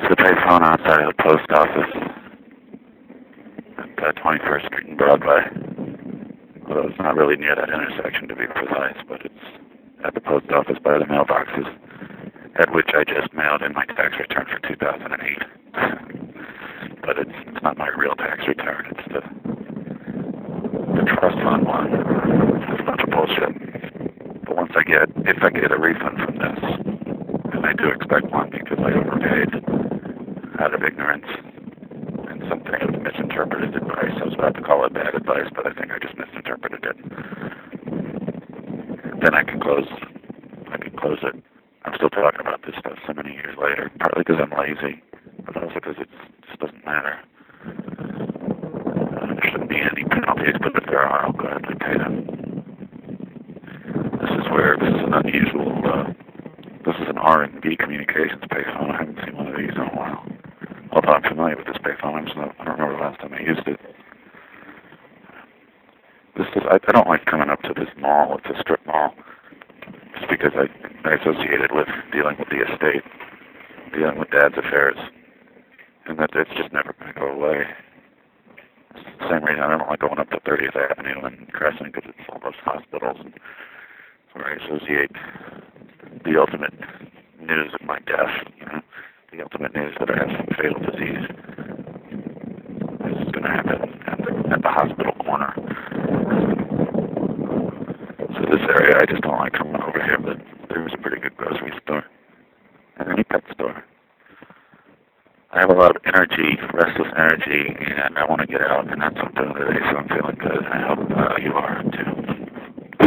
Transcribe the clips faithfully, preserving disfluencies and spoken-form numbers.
It's the payphone outside of the post office at uh, twenty-first Street and Broadway. Although it's not really near that intersection to be precise, but it's at the post office by the mailboxes, at which I just mailed in my tax return for two thousand eight. But it's, it's not my real tax return, it's the, the trust fund one. It's a bunch of bullshit. But once I get, if I get a refund from this, and I do expect one because I overpaid out of ignorance, and something of misinterpreted advice. I was about to call it bad advice, but I think I just misinterpreted it. Then I can close, I can close it. I'm still talking about this stuff so many years later, partly because I'm lazy, but also because it just doesn't matter. Uh, there shouldn't be any penalties, but if there are, I'll gladly pay them. This is where, this is an unusual, uh, this is an R and B communications payphone. I haven't seen one of these in a while. Although I'm familiar with this payphone, I'm just not, I don't remember the last time I used it. This is, I, I don't like coming up to this mall. It's a strip mall. Just because I, I associate it with dealing with the estate, dealing with Dad's affairs, and that it's just never going to go away. It's the same reason I don't like going up to thirtieth Avenue and Crescent, because it's all those hospitals, and where I associate the ultimate news of my death, you know, the ultimate news that I have some fatal disease. This is going to happen at the, at the hospital corner. So this area, I just don't like coming over here, but there's a pretty good grocery store and any pet store. I have a lot of energy, restless energy, and I want to get out, and that's what I'm doing today, so I'm feeling good. I hope uh, you are too.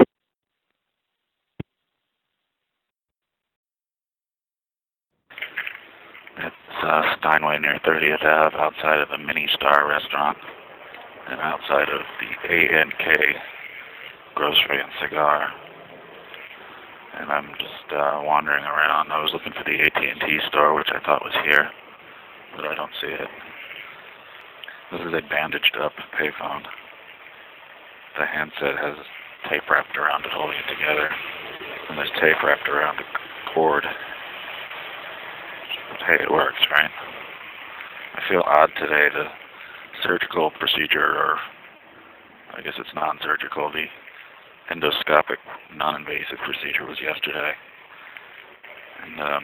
It's uh, Steinway near thirtieth Avenue, outside of the Mini Star restaurant, and outside of the A and K grocery and cigar. And I'm just uh, wandering around. I was looking for the A T and T store, which I thought was here, but I don't see it. This is a bandaged up payphone. The handset has tape wrapped around it, holding it together, and there's tape wrapped around the cord. But hey, it works, right? I feel odd today. The surgical procedure, or I guess it's non-surgical, the endoscopic, non-invasive procedure was yesterday. And um,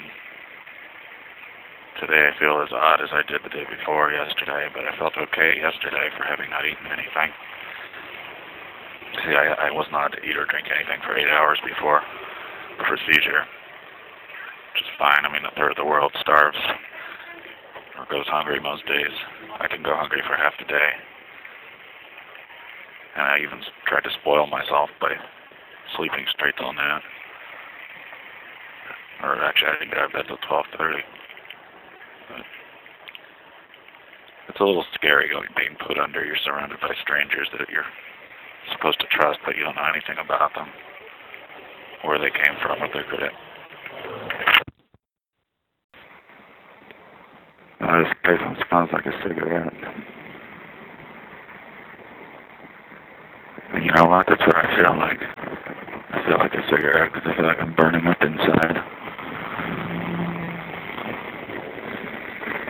today I feel as odd as I did the day before yesterday, but I felt okay yesterday for having not eaten anything. See, I, I was not to eat or drink anything for eight hours before the procedure, which is fine. I mean, a third of the world starves or goes hungry most days. I can go hungry for half the day. And I even tried to spoil myself by sleeping straight till noon. Or actually, I didn't get out of bed till twelve thirty. But it's a little scary going, being put under. You're surrounded by strangers that you're supposed to trust, but you don't know anything about them, where they came from, what they're good at. Oh, this payphone smells like a cigarette. And you know what? That's what I feel like. I feel like a cigarette because I feel like I'm burning up inside.